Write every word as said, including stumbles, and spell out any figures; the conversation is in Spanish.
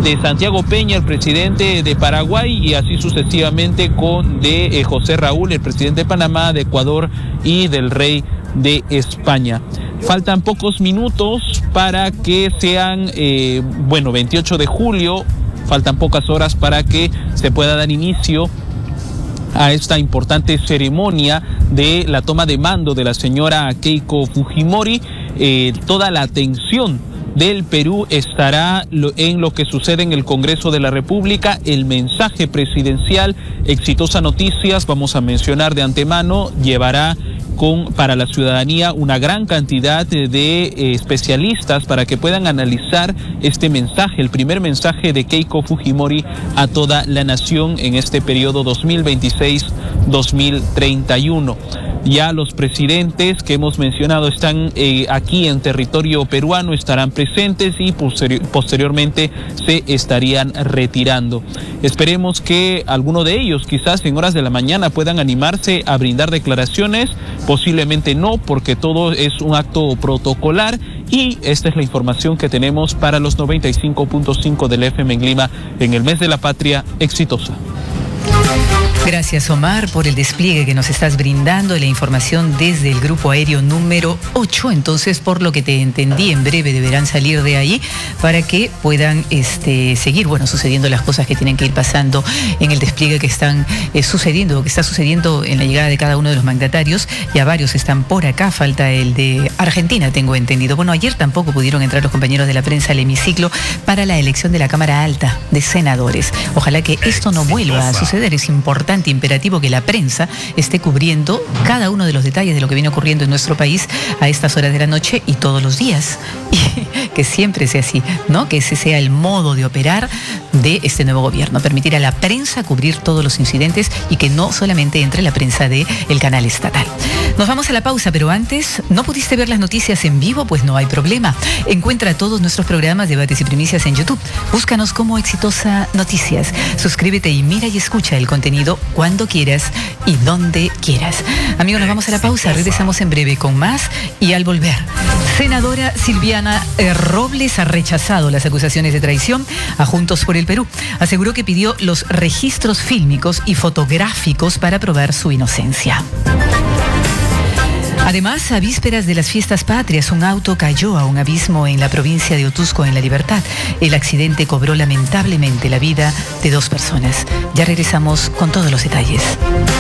de Santiago Peña, el presidente de Paraguay, y así sucesivamente con de eh, José Raúl, el presidente de Panamá, de Ecuador y del rey de España. Faltan pocos minutos para que sean, eh, bueno, veintiocho de julio, faltan pocas horas para que se pueda dar inicio a esta importante ceremonia de la toma de mando de la señora Keiko Fujimori. Eh, toda la atención del Perú estará en lo que sucede en el Congreso de la República, el mensaje presidencial, exitosa noticias, vamos a mencionar de antemano, llevará con para la ciudadanía una gran cantidad de, de eh, especialistas para que puedan analizar este mensaje, el primer mensaje de Keiko Fujimori a toda la nación en este periodo dos mil veintiséis dos mil treinta y uno. Ya los presidentes que hemos mencionado están eh, aquí en territorio peruano, estarán presentes y posterior, posteriormente se estarían retirando. Esperemos que alguno de ellos quizás en horas de la mañana puedan animarse a brindar declaraciones, posiblemente no, porque todo es un acto protocolar. Y esta es la información que tenemos para los noventa y cinco punto cinco del F M en Lima en el mes de la patria exitosa. Gracias, Omar, por el despliegue que nos estás brindando, la información desde el grupo aéreo número ocho. Entonces, por lo que te entendí, en breve deberán salir de ahí para que puedan este, seguir, bueno, sucediendo las cosas que tienen que ir pasando en el despliegue que están eh, sucediendo, que está sucediendo en la llegada de cada uno de los mandatarios. Ya varios están por acá, falta el de Argentina, tengo entendido. Bueno, ayer tampoco pudieron entrar los compañeros de la prensa al hemiciclo para la elección de la Cámara Alta de Senadores. Ojalá que esto no vuelva a suceder, es importante, imperativo que la prensa esté cubriendo cada uno de los detalles de lo que viene ocurriendo en nuestro país a estas horas de la noche y todos los días. Y que siempre sea así, ¿no? Que ese sea el modo de operar de este nuevo gobierno, permitir a la prensa cubrir todos los incidentes y que no solamente entre la prensa del canal estatal. Nos vamos a la pausa, pero antes, ¿no pudiste ver las noticias en vivo? Pues no hay problema. Encuentra todos nuestros programas, debates y primicias en YouTube. Búscanos como Exitosa Noticias. Suscríbete y mira y escucha el contenido cuando quieras y donde quieras. Amigos, nos vamos a la pausa. Regresamos en breve con más y al volver. Senadora Silviana Robles ha rechazado las acusaciones de traición a Juntos por el Perú. Aseguró que pidió los registros fílmicos y fotográficos para probar su inocencia. Además, a vísperas de las fiestas patrias, un auto cayó a un abismo en la provincia de Otusco, en La Libertad. El accidente cobró lamentablemente la vida de dos personas. Ya regresamos con todos los detalles.